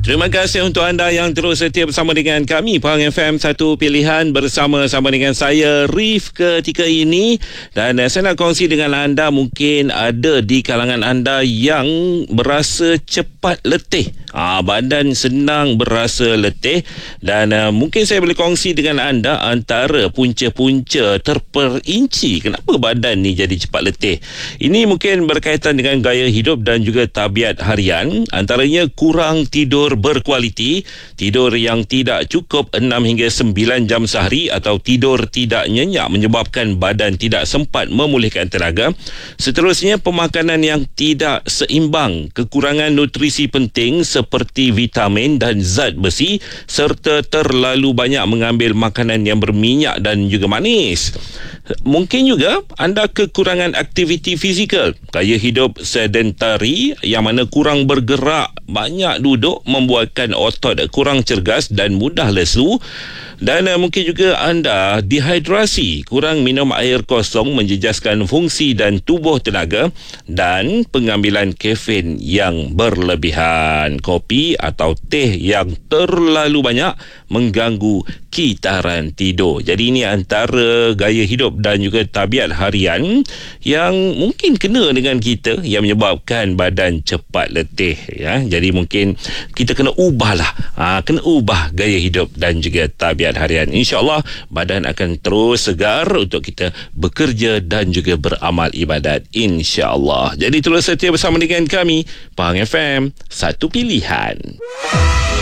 Terima kasih untuk anda yang terus setia bersama dengan kami Pahang FM, satu pilihan bersama-sama dengan saya Rif ketika ini. Dan saya nak kongsi dengan anda, mungkin ada di kalangan anda yang berasa cepat letih. Badan senang berasa letih. Dan mungkin saya boleh kongsi dengan anda antara punca-punca terperinci kenapa badan ni jadi cepat letih. Ini mungkin berkaitan dengan gaya hidup dan juga tabiat harian. Antaranya kurang tidur berkualiti, tidur yang tidak cukup 6 hingga 9 jam sehari atau tidur tidak nyenyak menyebabkan badan tidak sempat memulihkan tenaga. Seterusnya, pemakanan yang tidak seimbang, kekurangan nutrisi penting seperti vitamin dan zat besi serta terlalu banyak mengambil makanan yang berminyak dan juga manis. Mungkin juga anda kekurangan aktiviti fizikal, gaya hidup sedentari yang mana kurang bergerak, banyak duduk membuatkan otot kurang cergas dan mudah lesu. Dan mungkin juga anda dehidrasi, kurang minum air kosong menjejaskan fungsi dan tubuh tenaga, dan pengambilan kafein yang berlebihan, kopi atau teh yang terlalu banyak mengganggu kitaran tidur. Jadi ini antara gaya hidup dan juga tabiat harian yang mungkin kena dengan kita yang menyebabkan badan cepat letih ya. Jadi mungkin kita kena ubahlah, kena ubah gaya hidup dan juga tabiat harian. InsyaAllah badan akan terus segar untuk kita bekerja dan juga beramal ibadat, insyaAllah. Jadi terus setia bersama dengan kami Pahang FM, satu pilihan.